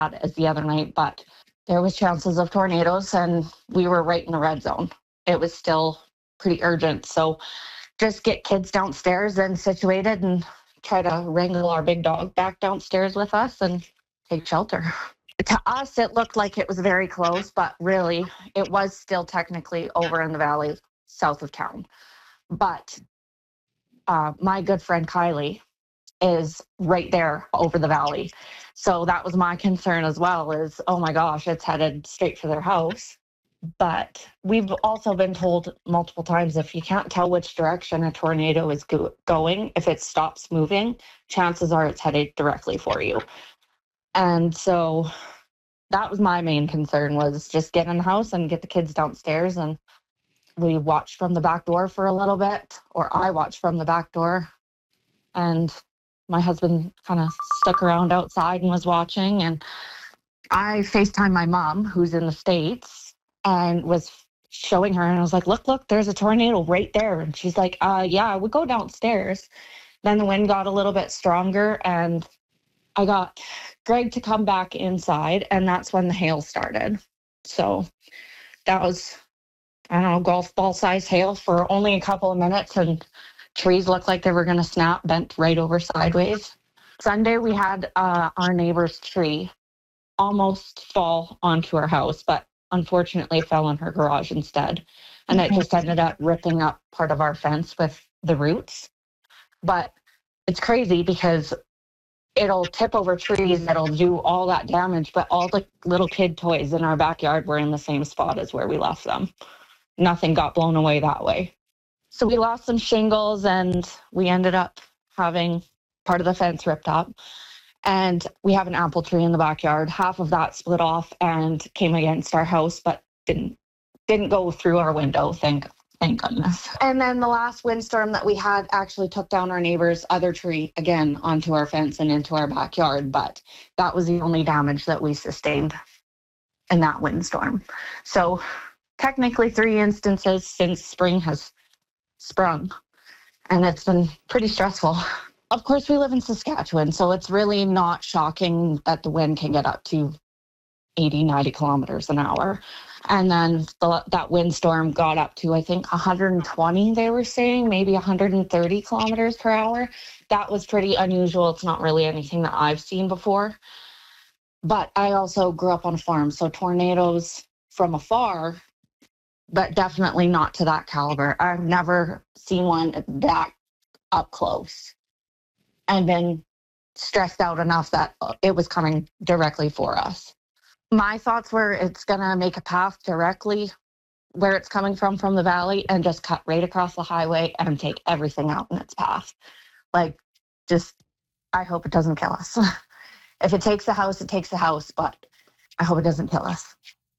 as the other night, but there was chances of tornadoes and we were right in the red zone. It was still pretty urgent. So just get kids downstairs and situated and try to wrangle our big dog back downstairs with us and take shelter. To us, it looked like it was very close, but really it was still technically over in the valley south of town. But my good friend Kylie is right there over the valley. So that was my concern as well, is, oh my gosh, it's headed straight for their house. But we've also been told multiple times, if you can't tell which direction a tornado is going, if it stops moving, chances are it's headed directly for you. And so that was my main concern, was just get in the house and get the kids downstairs. And we watched from the back door for a little bit, or I watched from the back door. And my husband kind of stuck around outside and was watching. And I FaceTimed my mom, who's in the States, and was showing her. And I was like, look, there's a tornado right there. And she's like, yeah, I would go downstairs. Then the wind got a little bit stronger and I got Greg to come back inside. And that's when the hail started. So that was, I don't know, golf ball size hail for only a couple of minutes. And trees looked like they were going to snap, bent right over sideways. Sunday, we had our neighbor's tree almost fall onto our house, but unfortunately it fell on her garage instead. And it just ended up ripping up part of our fence with the roots. But it's crazy because it'll tip over trees, it'll do all that damage, but all the little kid toys in our backyard were in the same spot as where we left them. Nothing got blown away that way. So we lost some shingles and we ended up having part of the fence ripped up. And we have an apple tree in the backyard. Half of that split off and came against our house, but didn't go through our window, thank goodness. And then the last windstorm that we had actually took down our neighbor's other tree again onto our fence and into our backyard, but that was the only damage that we sustained in that windstorm. So technically 3 instances since spring has sprung, and it's been pretty stressful. Of course, we live in Saskatchewan, so it's really not shocking that the wind can get up to 80, 90 kilometers an hour. And then that windstorm got up to, I think, 120, they were saying, maybe 130 kilometers per hour. That was pretty unusual. It's not really anything that I've seen before. But I also grew up on a farm, so tornadoes from afar, but definitely not to that caliber. I've never seen one that up close and been stressed out enough that it was coming directly for us. My thoughts were it's going to make a path directly where it's coming from the valley and just cut right across the highway and take everything out in its path. Like, just, I hope it doesn't kill us. If it takes the house, it takes the house, but I hope it doesn't kill us.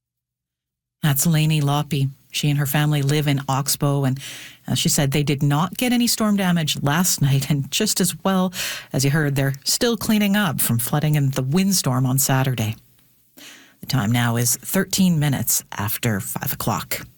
That's Lainey Loppe. She and her family live in Oxbow, and she said they did not get any storm damage last night, and just as well, as you heard, they're still cleaning up from flooding in the windstorm on Saturday. The time now is 13 minutes after 5 o'clock.